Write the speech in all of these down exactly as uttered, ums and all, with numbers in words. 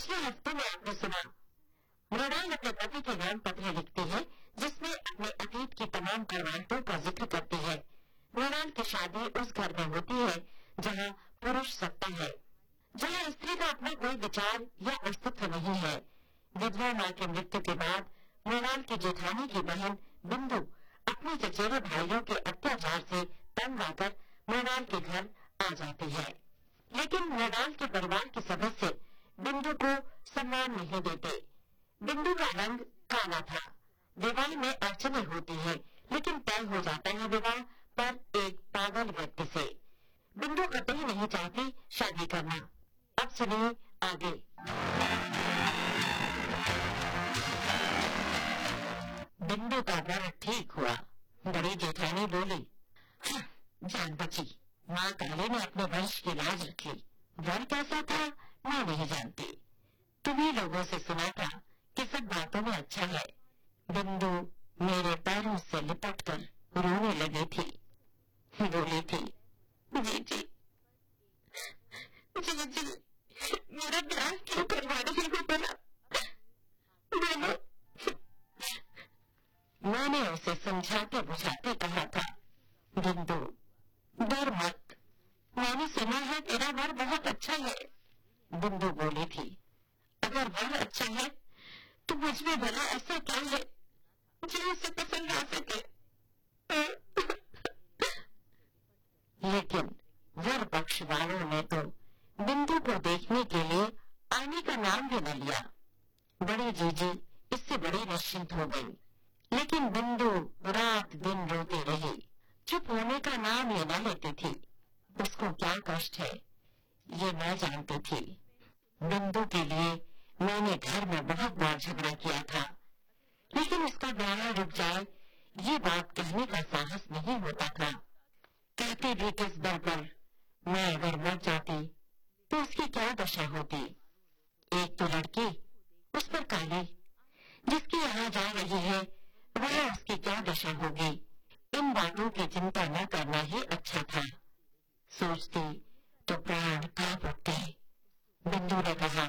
पिछले हफ्ते में आपने सुना, मृणाल अपने पति के नाम पत्र लिखती है जिसमें अपने अतीत की तमाम करवाटों का जिक्र करती है। मृणाल की शादी उस घर में होती है जहाँ पुरुष सत्ता है, जहाँ स्त्री का अपना कोई विचार या अस्तित्व नहीं है। विधवा माँ की मृत्यु के बाद मृणाल की जेठानी की बहन बिंदु अपने चचेरे भाइयों के अत्याचार से तंग आकर मृणाल के घर आ जाती है, लेकिन मृणाल के परिवार के सदस्य बिंदु को सम्मान नहीं देते। बिंदु का रंग काला था। विवाह में अड़चने होती है, लेकिन तय हो जाता है विवाह पर एक पागल व्यक्ति से। बिंदु कतई नहीं चाहती शादी करना। अब सुनिए आगे। बिंदु का वर ठीक हुआ। बड़ी जेठानी बोली, जान बची। माँ काली ने अपने वंश की लाज रखी। वर कैसा था मैं नहीं जानती, तुम्ही लोगों से सुना था कि सब बातों में अच्छा है। बिंदु मेरे पैरों से लिपट कर रोने लगी थी। बोली थी, जी जी जी जी मेरा ब्याह क्यों करवा रही हो भला? मैंने मैंने उसे समझाते बुझाते कहा था, बिंदु डर मत, मैंने सुना है तेरा वर बहुत अच्छा है। बिंदु बोली थी, अगर वर अच्छा है तो मुझमें भला ऐसा क्या है जो उसे पसंद आ सके? लेकिन वर पक्ष वालों ने तो बिंदु को देखने के लिए आने का नाम भी न लिया। बड़ी जीजी इससे बड़ी निश्चिंत हो गई, लेकिन बिंदु रात दिन रोती रही, चुप होने का नाम ये न लेती थी। उसको क्या कष्ट है ये मैं जानती थी। बिंदु के लिए मैंने घर में बहुत बार झगड़ा किया था, लेकिन उसका ब्याह रुक जाए ये बात कहने का साहस नहीं होता था। कहती भी किस दर पर, मैं अगर मर जाती तो उसकी क्या दशा होती? एक तो लड़की, उस पर काली, जिसकी यहाँ जा रही है वह उसकी क्या दशा होगी? इन बातों की चिंता न करना ही अच्छा था। सोचती तो प्राण कांप उठते। बिंदु ने कहा,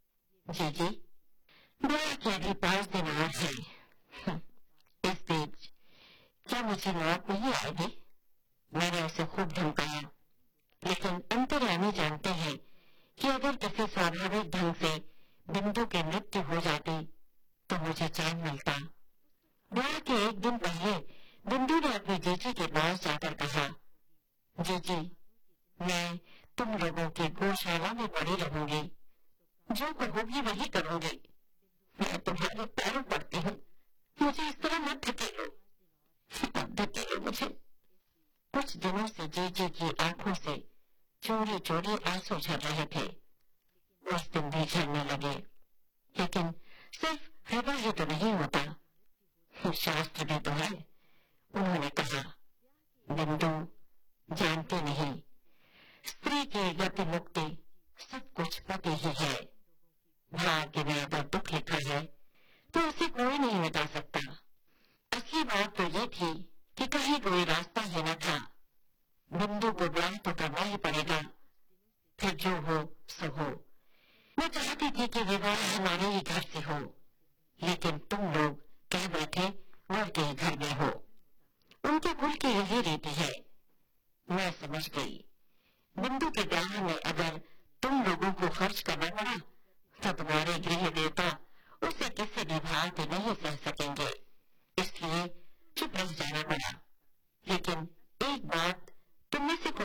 जी जी ब्याह के अभी पांच दिन और है। इस बीच क्या मुझे मौत नहीं आएगी? मैंने उसे खूब धमकाया, लेकिन अंतर्यामी जानते हैं कि अगर किसी स्वाभाविक ढंग से बिंदु की मृत्यु हो जाती तो मुझे चैन मिलता। ब्याह के एक दिन पहले बिंदु ने अपनी जीजी के पास जाकर कहा, जीजी मैं तुम लोगों की गौशाला में पड़ी रहूंगी, जो कहोगी वही करूंगी। मैं तुम्हारे पैरों पड़ती हूँ, मुझे इस तरह मत धकेलो, मत धकेलो मुझे। कुछ दिनों से जीजी की आंखों से चोरी चोरी आंसू झर रहे थे। उस दिन भी झरने लगे, लेकिन सिर्फ हृदय ही तो नहीं होता, शास्त्र भी तो है। उन्होंने कहा, बिंदु जानती नहीं, स्त्री की गति मुक्ति सब कुछ पति ही है। भाग्य में अगर दुख लिखा है तो उसे कोई नहीं मिटा सकता। असली बात तो ये थी कि कहीं कोई रास्ता ही न था। बिंदु को ब्याह तो करना ही पड़ेगा, फिर जो हो सो हो। मैं चाहती थी कि विवाह हमारे ही घर से हो, लेकिन तुम लोग कह बैठे वर के घर में हो। उनके कुल की यही रीति है। मैं समझ गई, बिंदु के ब्याह में अगर तुम लोगों को खर्च करना पड़ा तो तुम्हारे गृह देवता उसे किसी भी भांति नहीं सह सकते।